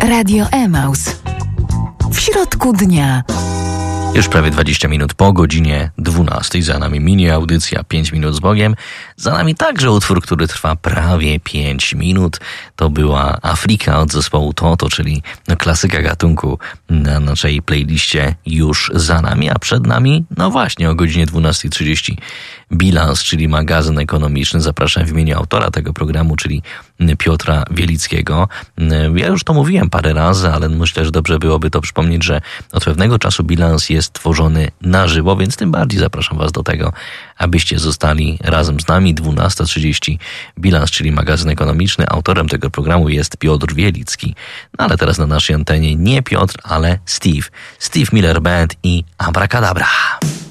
Radio Emaus. W środku dnia. Już prawie 20 minut po godzinie 12. Za nami mini audycja 5 minut z Bogiem. Za nami także utwór, który trwa prawie 5 minut. To była Afryka od zespołu Toto, czyli klasyka gatunku na naszej playliście już za nami, a przed nami, no właśnie o godzinie 12:30 Bilans, czyli magazyn ekonomiczny. Zapraszam w imieniu autora tego programu, czyli Piotra Wielickiego. Ja już to mówiłem parę razy, ale myślę, że dobrze byłoby to przypomnieć, że od pewnego czasu bilans jest tworzony na żywo, więc tym bardziej zapraszam Was do tego, abyście zostali razem z nami. 12:30 Bilans, czyli magazyn ekonomiczny. Autorem tego programu jest Piotr Wielicki. No ale teraz na naszej antenie nie Piotr, ale Steve. Steve Miller Band i Abracadabra.